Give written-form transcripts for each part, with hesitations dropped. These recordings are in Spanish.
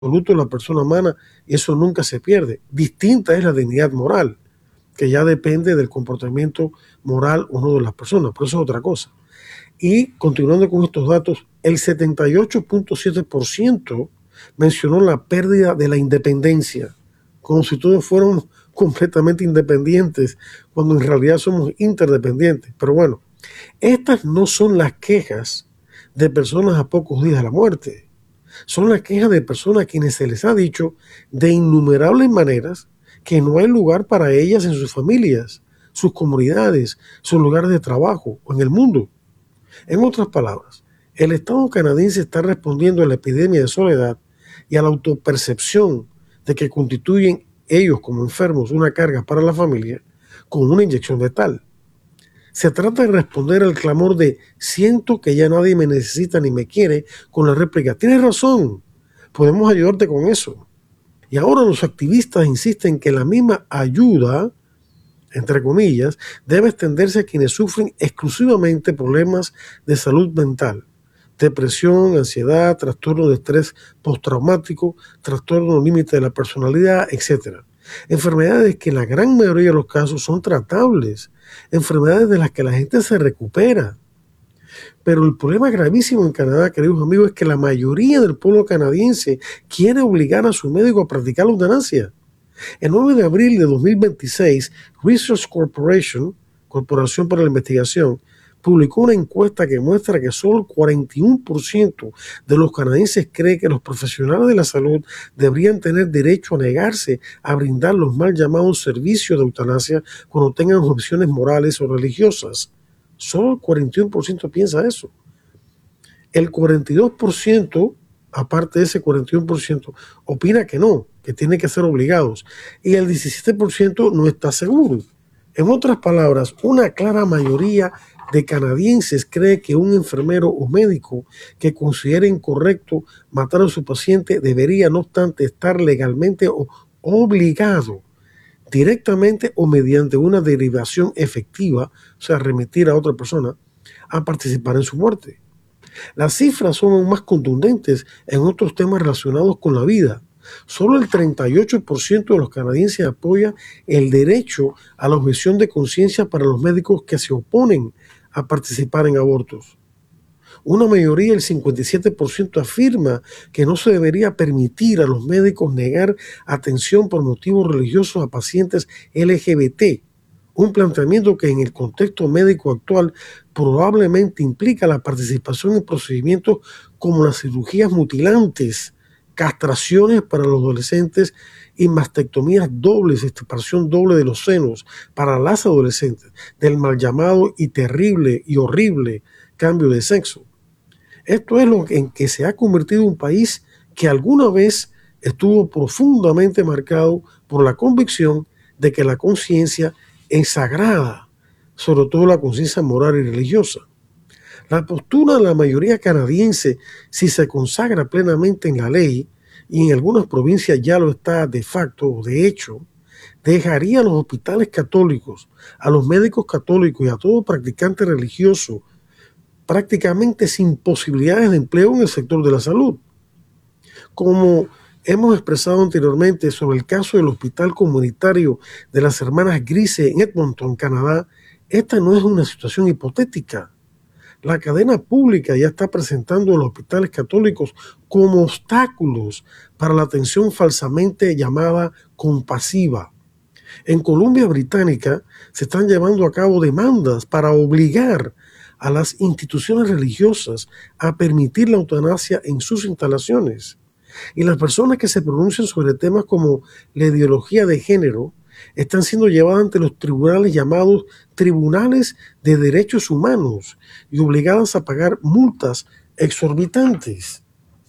absoluto de la persona humana, y eso nunca se pierde. Distinta es la dignidad moral, que ya depende del comportamiento moral o no de las personas, pero eso es otra cosa. Y continuando con estos datos, el 78.7% mencionó la pérdida de la independencia, como si todos fuéramos completamente independientes, cuando en realidad somos interdependientes. Pero bueno, estas no son las quejas de personas a pocos días de la muerte. Son las quejas de personas a quienes se les ha dicho de innumerables maneras que no hay lugar para ellas en sus familias, sus comunidades, sus lugares de trabajo o en el mundo. En otras palabras, el Estado canadiense está respondiendo a la epidemia de soledad y a la autopercepción de que constituyen ellos como enfermos una carga para la familia con una inyección letal. Se trata de responder al clamor de siento que ya nadie me necesita ni me quiere con la réplica, tienes razón, podemos ayudarte con eso. Y ahora los activistas insisten que la misma ayuda, entre comillas, debe extenderse a quienes sufren exclusivamente problemas de salud mental, depresión, ansiedad, trastorno de estrés postraumático, trastorno límite de la personalidad, etc. Enfermedades que en la gran mayoría de los casos son tratables, enfermedades de las que la gente se recupera. Pero el problema gravísimo en Canadá, queridos amigos, es que la mayoría del pueblo canadiense quiere obligar a su médico a practicar la eutanasia. El 9 de abril de 2026, Research Corporation, Corporación para la Investigación, publicó una encuesta que muestra que solo el 41% de los canadienses cree que los profesionales de la salud deberían tener derecho a negarse a brindar los mal llamados servicios de eutanasia cuando tengan opciones morales o religiosas. Solo el 41% piensa eso. El 42%, aparte de ese 41%, opina que no, que tienen que ser obligados. Y el 17% no está seguro. En otras palabras, una clara mayoría de canadienses cree que un enfermero o médico que considere incorrecto matar a su paciente debería, no obstante, estar legalmente obligado, directamente o mediante una derivación efectiva, o sea, remitir a otra persona, a participar en su muerte. Las cifras son aún más contundentes en otros temas relacionados con la vida. Solo el 38% de los canadienses apoya el derecho a la objeción de conciencia para los médicos que se oponen a participar en abortos. Una mayoría, el 57%, afirma que no se debería permitir a los médicos negar atención por motivos religiosos a pacientes LGBT. Un planteamiento que en el contexto médico actual probablemente implica la participación en procedimientos como las cirugías mutilantes, castraciones para los adolescentes y mastectomías dobles, extirpación doble de los senos para las adolescentes, del mal llamado y terrible y horrible cambio de sexo. Esto es lo en que se ha convertido un país que alguna vez estuvo profundamente marcado por la convicción de que la conciencia es sagrada, sobre todo la conciencia moral y religiosa. La postura de la mayoría canadiense, si se consagra plenamente en la ley, y en algunas provincias ya lo está de facto o de hecho, dejaría a los hospitales católicos, a los médicos católicos y a todo practicante religioso prácticamente sin posibilidades de empleo en el sector de la salud. Como hemos expresado anteriormente sobre el caso del hospital comunitario de las hermanas Grise en Edmonton, Canadá, esta no es una situación hipotética. La cadena pública ya está presentando a los hospitales católicos como obstáculos para la atención falsamente llamada compasiva. En Columbia Británica se están llevando a cabo demandas para obligar a las instituciones religiosas a permitir la eutanasia en sus instalaciones. Y las personas que se pronuncian sobre temas como la ideología de género están siendo llevadas ante los tribunales llamados Tribunales de Derechos Humanos y obligadas a pagar multas exorbitantes.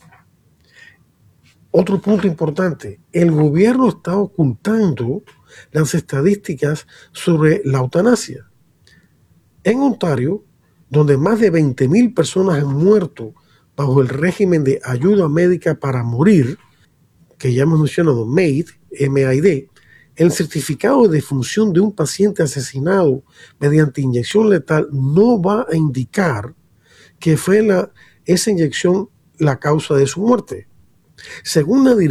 Otro punto importante, el gobierno está ocultando las estadísticas sobre la eutanasia. En Ontario, donde más de 20,000 personas han muerto bajo el régimen de ayuda médica para morir, que ya hemos mencionado, MAID, M-A-I-D, el certificado de defunción de un paciente asesinado mediante inyección letal no va a indicar que fue esa inyección la causa de su muerte. Según la